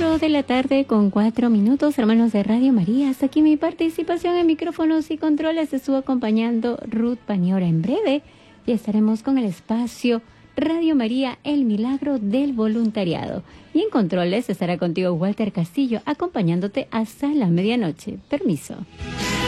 4 de la tarde con 4 minutos, hermanos de Radio María. Hasta aquí mi participación en micrófonos y controles. Estuvo acompañando Ruth Paniora. En breve y estaremos con el espacio Radio María, el milagro del voluntariado. Y en controles estará contigo Walter Castillo, acompañándote hasta la medianoche. Permiso.